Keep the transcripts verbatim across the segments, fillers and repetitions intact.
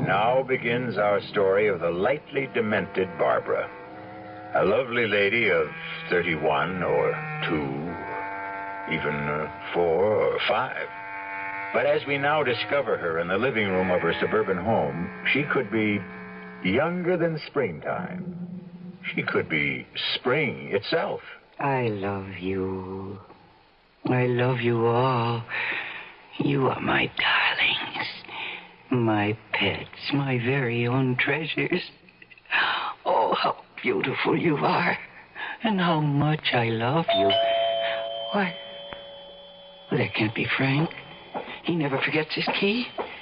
Now begins our story of the lightly demented Barbara. A lovely lady of thirty-one or two, even uh, four or five. But as we now discover her in the living room of her suburban home, she could be younger than springtime. She could be spring itself. I love you. I love you all. You are my darlings, my pets, my very own treasures. Oh, how beautiful you are, and how much I love you. Why, well, that can't be Frank. He never forgets his key.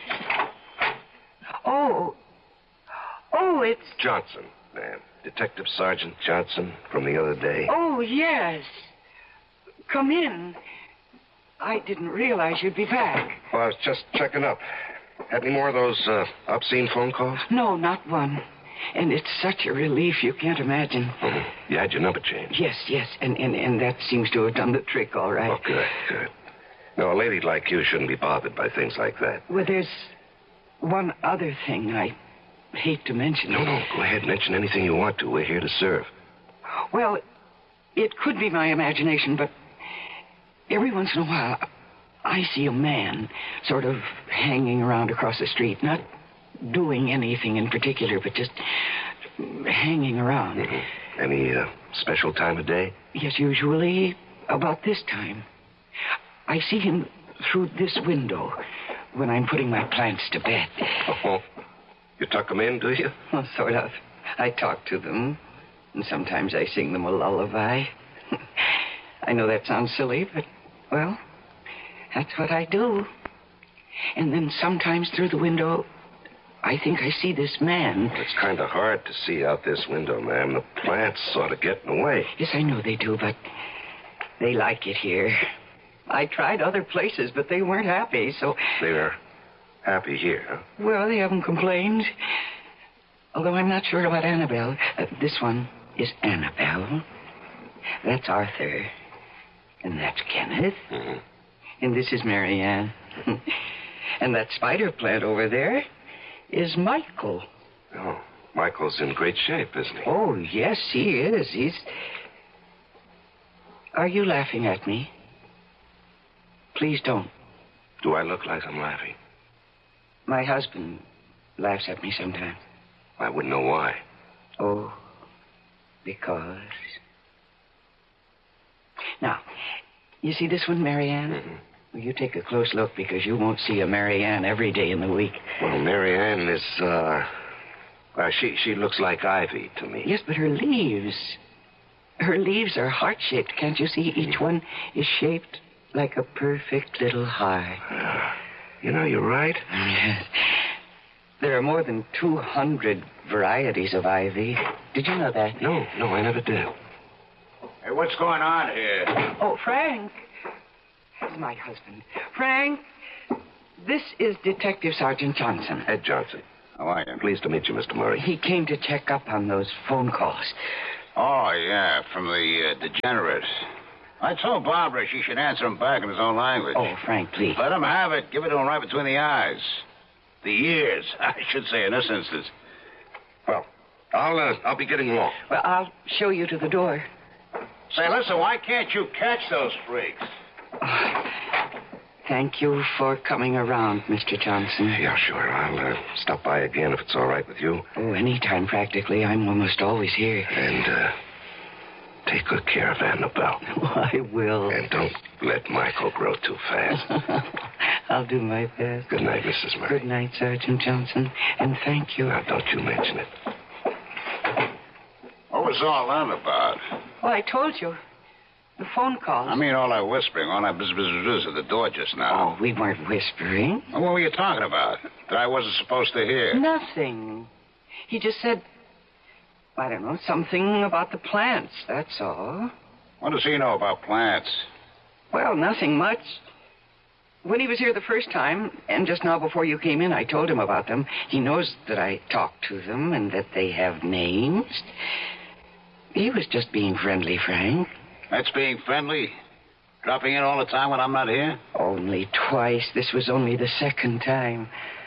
Oh, oh, it's... Johnson, ma'am. Detective Sergeant Johnson from the other day. Oh, yes. Come in. I didn't realize you'd be back. Well, I was just checking up. Had any more of those uh, obscene phone calls? No, not one. And it's such a relief you can't imagine. Mm-hmm. You had your number changed? Yes, yes. And, and, and that seems to have done the trick, all right. Oh, good, good. No, a lady like you shouldn't be bothered by things like that. Well, there's one other thing I hate to mention. No, no, go ahead. Mention anything you want to. We're here to serve. Well, it could be my imagination, but every once in a while, I see a man sort of hanging around across the street, not doing anything in particular, but just hanging around. Mm-hmm. Any uh, special time of day? Yes, usually about this time. I see him through this window when I'm putting my plants to bed. Oh, you tuck them in, do you? Well, sort of. I talk to them, and sometimes I sing them a lullaby. I know that sounds silly, but, well, that's what I do. And then sometimes through the window, I think I see this man. Well, it's kind of hard to see out this window, ma'am. The plants sort of get in the way. Yes, I know they do, but they like it here. I tried other places, but they weren't happy, so... They're happy here, huh? Well, they haven't complained. Although I'm not sure about Annabelle. Uh, this one is Annabelle. That's Arthur. And that's Kenneth. Mm-hmm. And this is Marianne. And that spider plant over there is Michael. Oh, Michael's in great shape, isn't he? Oh, yes, he is. He's... Are you laughing at me? Please don't. Do I look like I'm laughing? My husband laughs at me sometimes. I wouldn't know why. Oh, because... Now, you see this one, Marianne? Mm-hmm. Well, you take a close look because you won't see a Marianne every day in the week. Well, Marianne is, uh... uh she, she looks like ivy to me. Yes, but her leaves... Her leaves are heart-shaped. Can't you see? Each one is shaped like a perfect little heart. Uh, you know, you're right. Yes. There are more than two hundred varieties of ivy. Did you know that? No, no, I never did. Hey, what's going on here? Oh, Frank. My husband. Frank, this is Detective Sergeant Johnson. Ed Johnson. How are you? Pleased to meet you, Mister Murray. He came to check up on those phone calls. Oh, yeah, from the uh, degenerate. I told Barbara she should answer him back in his own language. Oh, Frank, please. Let him have it. Give it to him right between the eyes. The ears, I should say, in this instance. Well, I'll, uh, I'll be getting along. Well, I'll show you to the door. Say, listen, why can't you catch those freaks? Oh, thank you for coming around, Mister Johnson. Yeah, sure. I'll uh, stop by again if it's all right with you. Oh, anytime, practically. I'm almost always here. And, uh, take good care of Annabelle. Oh, I will. And don't let Michael grow too fast. I'll do my best. Good night, Missus Murray. Good night, Sergeant Johnson. And thank you. Now, don't you mention it. What was all that about? Well, I told you. The phone calls. I mean, all that whispering, all that bzz, bzz, bzz at the door just now. Oh, we weren't whispering. Well, what were you talking about? That I wasn't supposed to hear? Nothing. He just said, I don't know, something about the plants, that's all. What does he know about plants? Well, nothing much. When he was here the first time, and just now before you came in, I told him about them. He knows that I talked to them and that they have names. He was just being friendly, Frank. That's being friendly? Dropping in all the time when I'm not here? Only twice. This was only the second time.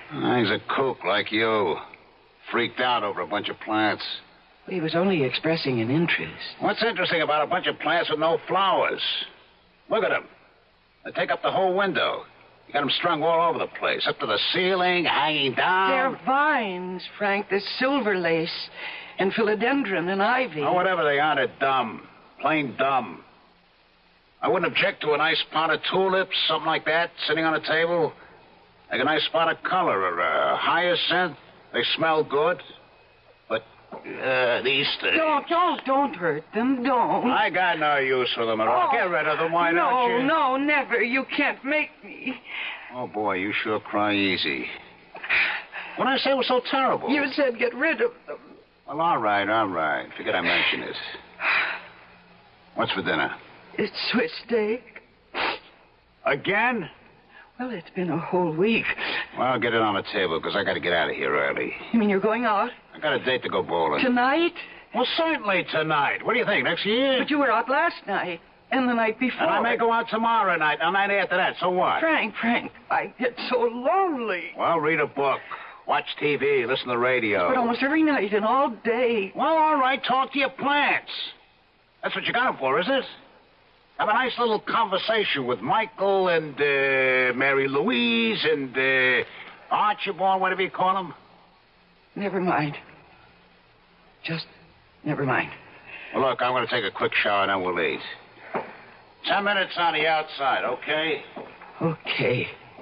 He's a kook like you. Freaked out over a bunch of plants. He was only expressing an interest. What's interesting about a bunch of plants with no flowers? Look at them. They take up the whole window. You got them strung all over the place, up to the ceiling, hanging down. They're vines, Frank. There's silver lace and philodendron and ivy. Oh, whatever they are, they're dumb. Plain dumb. I wouldn't object to a nice pot of tulips, something like that, sitting on a table. Like a nice spot of color or a hyacinth. They smell good. But uh, these things... Don't, don't, don't hurt them. Don't. I got no use for them at all. Oh, Get rid of them, why no, don't you? No, no, never. You can't make me. Oh, boy, you sure cry easy. What did I say was so terrible? You said get rid of them. Well, all right, all right. Forget I mentioned it. What's for dinner? It's Swiss steak. Again? Well, it's been a whole week. Well, get it on the table, because I got to get out of here early. You mean you're going out? I got a date to go bowling. Tonight? Well, certainly tonight. What do you think, next year? But you were out last night. And the night before. And I may go out tomorrow night, and the night after that, so what? Frank, Frank, I get so lonely. Well, read a book. Watch T V, listen to the radio. But almost every night and all day. Well, all right, talk to your plants. That's what you got them for, is it? Have a nice little conversation with Michael and uh, Mary Louise and uh, Archibald, whatever you call them. Never mind. Just never mind. Well, look, I'm going to take a quick shower and then we'll eat. Ten minutes on the outside, okay? Okay.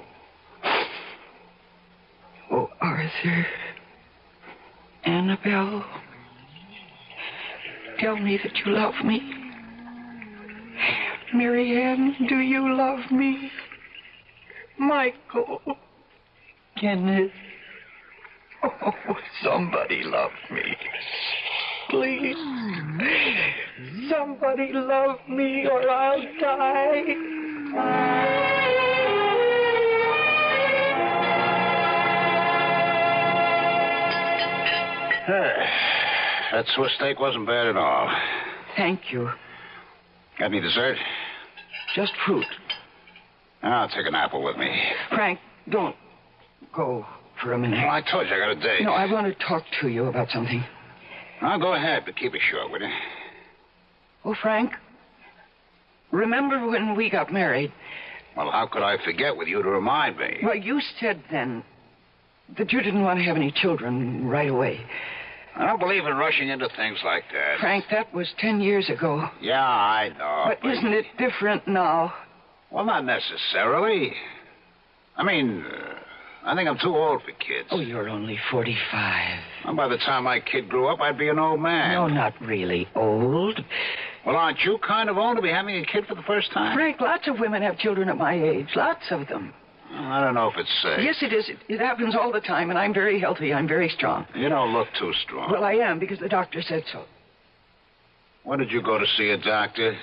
Oh, Arthur. Annabelle. Tell me that you love me. Marianne, do you love me? Michael. Kenneth. Oh, somebody love me. Please. Somebody love me or I'll die. That Swiss steak wasn't bad at all. Thank you. Got any dessert? Just fruit. I'll take an apple with me. Frank, don't go for a minute. Well, I told you I got a date. No, I want to talk to you about something. I'll go ahead, but keep it short, will you? Oh, Frank, remember when we got married? Well, how could I forget with you to remind me? Well, you said then that you didn't want to have any children right away. I don't believe in rushing into things like that. Frank, that was ten years ago. Yeah, I know. But, but isn't it different now? Well, not necessarily. I mean, uh, I think I'm too old for kids. Oh, you're only forty-five. Well, by the time my kid grew up, I'd be an old man. No, not really old. Well, aren't you kind of old to be having a kid for the first time? Frank, lots of women have children at my age. Lots of them. Well, I don't know if it's safe. Yes, it is. It, it happens all the time, and I'm very healthy. I'm very strong. You don't look too strong. Well, I am, because the doctor said so. When did you go to see a doctor?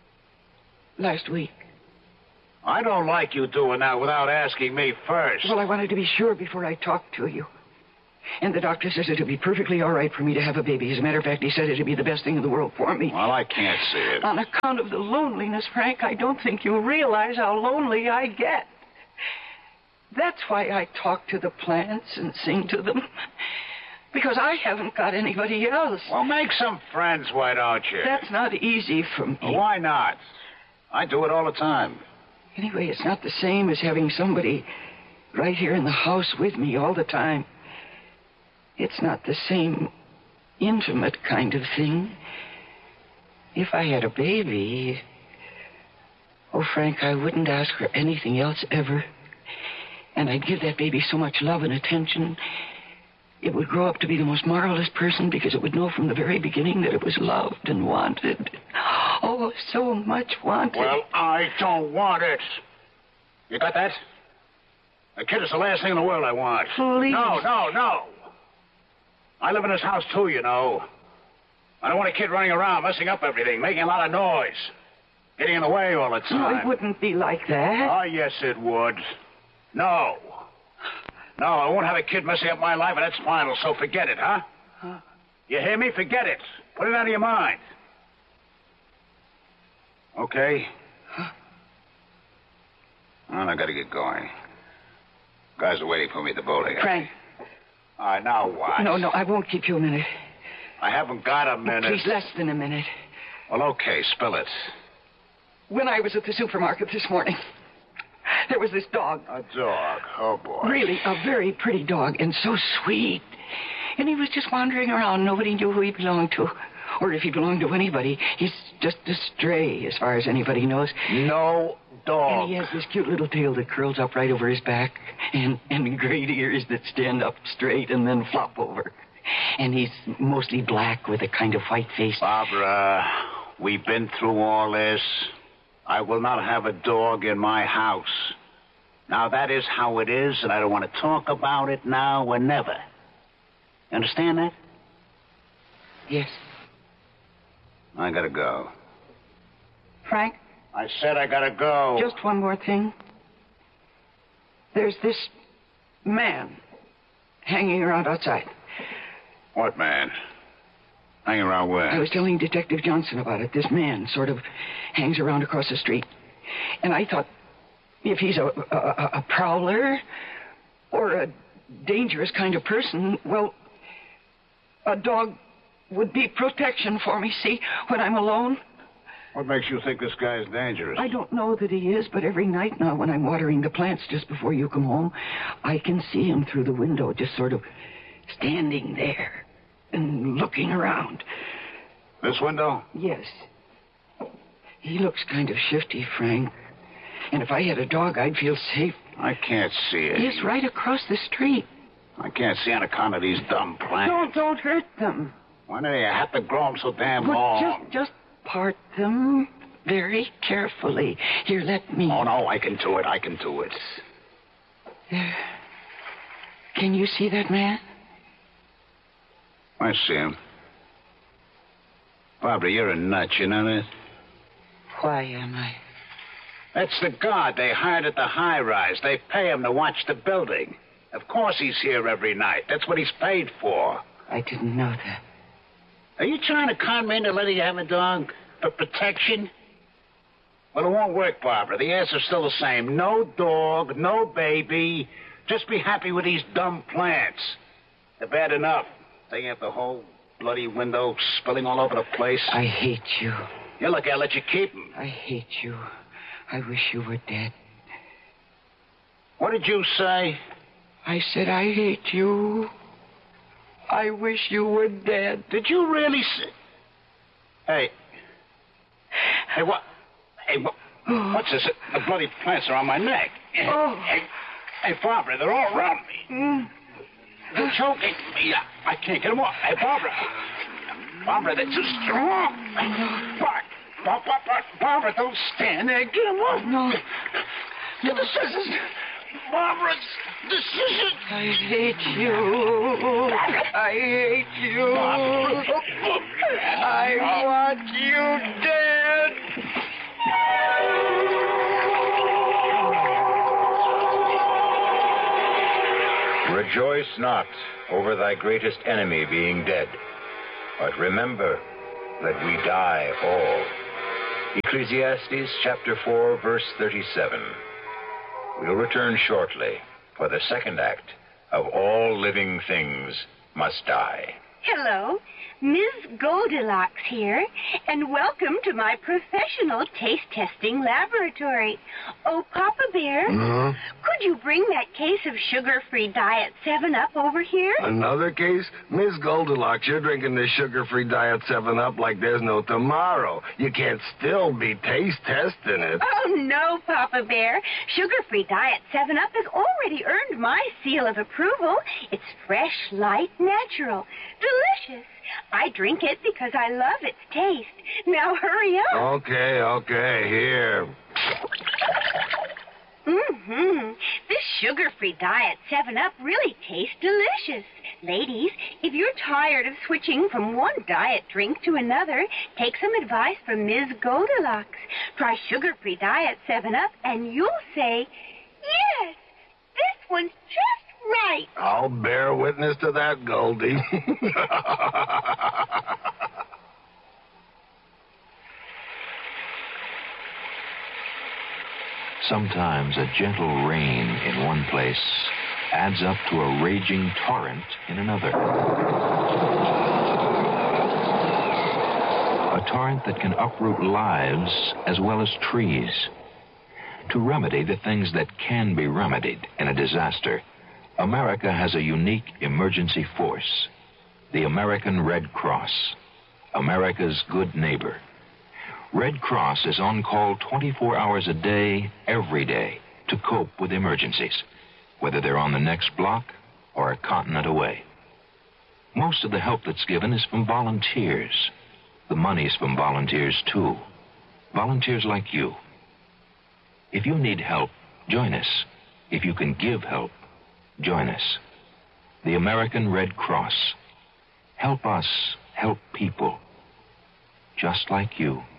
Last week. I don't like you doing that without asking me first. Well, I wanted to be sure before I talked to you. And the doctor says it'll be perfectly all right for me to have a baby. As a matter of fact, he said it'd be the best thing in the world for me. Well, I can't see it. On account of the loneliness, Frank, I don't think you realize how lonely I get. That's why I talk to the plants and sing to them. Because I haven't got anybody else. Well, make some friends, why don't you? That's not easy for me. Well, why not? I do it all the time. Anyway, it's not the same as having somebody right here in the house with me all the time. It's not the same intimate kind of thing. If I had a baby... Oh, Frank, I wouldn't ask for anything else ever. And I'd give that baby so much love and attention. It would grow up to be the most marvelous person because it would know from the very beginning that it was loved and wanted. Oh, so much wanted. Well, I don't want it. You got that? A kid is the last thing in the world I want. Please. No, no, no. I live in this house, too, you know. I don't want a kid running around, messing up everything, making a lot of noise, getting in the way all the time. No, it wouldn't be like that. Oh, yes, it would. No. No, I won't have a kid messing up my life, and that's final, so forget it, huh? Huh? You hear me? Forget it. Put it out of your mind. Okay? Huh? Well, I gotta get going. Guys are waiting for me at the bowling alley. Frank. All right, now what? No, no, I won't keep you a minute. I haven't got a minute. Please, less than a minute. Well, okay, spill it. When I was at the supermarket this morning, there was this dog. A dog? Oh, boy. Really, a very pretty dog, and so sweet. And he was just wandering around. Nobody knew who he belonged to. Or if he belonged to anybody. He's just a stray, as far as anybody knows. No dog. And he has this cute little tail that curls up right over his back. And, and great ears that stand up straight and then flop over. And he's mostly black with a kind of white face. Barbara, we've been through all this. I will not have a dog in my house. Now, that is how it is, and I don't want to talk about it now or never. You understand that? Yes. I gotta go. Frank? I said I gotta go. Just one more thing. There's this man hanging around outside. What man? Hanging around where? I was telling Detective Johnson about it. This man sort of hangs around across the street. And I thought, if he's a, a, a prowler or a dangerous kind of person, well, a dog would be protection for me, see, when I'm alone. What makes you think this guy is dangerous? I don't know that he is, but every night now when I'm watering the plants just before you come home, I can see him through the window, just sort of standing there and looking around. This window? Yes. He looks kind of shifty, Frank. And if I had a dog, I'd feel safe. I can't see it. He's right across the street. I can't see on account of these dumb plants. Don't, don't hurt them. Why do you have to grow them so damn But long? just, just part them very carefully. Here, let me. Oh, no, I can do it. I can do it. There. Can you see that man? I see him. Barbara, you're a nut, you know that? Why am I? That's the guard they hired at the high-rise. They pay him to watch the building. Of course he's here every night. That's what he's paid for. I didn't know that. Are you trying to con me into letting you have a dog? For protection? Well, it won't work, Barbara. The answer's still the same. No dog, no baby. Just be happy with these dumb plants. They're bad enough. Taking up the whole bloody window, spilling all over the place. I hate you. Yeah, look, I'll let you keep them. I hate you. I wish you were dead. What did you say? I said I hate you. I wish you were dead. Did you really say... Hey. Hey, what... Hey, what... What's this? The bloody plants are on my neck. Oh. Hey, hey, Barbara, they're all around me. Mm. They're choking me. I, I can't get them off. Hey, Barbara. Barbara, they're too strong. Barbara, Barbara, Barbara, don't stand there. Get them off. No. Get the scissors. Barbara, the scissors. I hate you. I hate you. I want you dead. Rejoice not over thy greatest enemy being dead, but remember that we die all. Ecclesiastes chapter four, verse thirty-seven. We'll return shortly for the second act of All Living Things Must Die. Hello, Miz Goldilocks here, and welcome to my professional taste testing laboratory. Oh, Papa Bear, Uh-huh. could you bring that case of sugar-free Diet seven up over here? Another case? Miss Goldilocks, you're drinking this sugar-free Diet seven up like there's no tomorrow. You can't still be taste testing it. Oh, no, Papa Bear. Sugar-free Diet seven up has already earned my seal of approval. It's fresh, light, natural, delicious. I drink it because I love its taste. Now hurry up. Okay, okay, here. Mm-hmm. This sugar-free Diet seven up really tastes delicious. Ladies, if you're tired of switching from one diet drink to another, take some advice from Miz Goldilocks. Try sugar-free Diet seven up and you'll say, yes, this one's just right. I'll bear witness to that, Goldie. Sometimes a gentle rain in one place adds up to a raging torrent in another. A torrent that can uproot lives as well as trees. To remedy the things that can be remedied in a disaster, America has a unique emergency force, the American Red Cross, America's good neighbor. Red Cross is on call twenty-four hours a day, every day, to cope with emergencies, whether they're on the next block or a continent away. Most of the help that's given is from volunteers. The money's from volunteers, too. Volunteers like you. If you need help, join us. If you can give help, join us. The American Red Cross. Help us help people just like you.